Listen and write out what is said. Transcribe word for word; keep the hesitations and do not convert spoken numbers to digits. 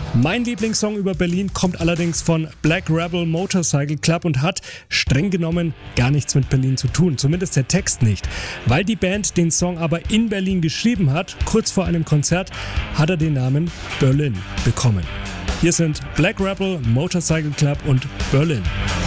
Mein Lieblingssong über Berlin kommt allerdings von Black Rebel Motorcycle Club und hat streng genommen gar nichts mit Berlin zu tun, zumindest der Text nicht. Weil die Band den Song aber in Berlin geschrieben hat, kurz vor einem Konzert, hat er den Namen Berlin bekommen. Hier sind Black Rebel Motorcycle Club und Berlin.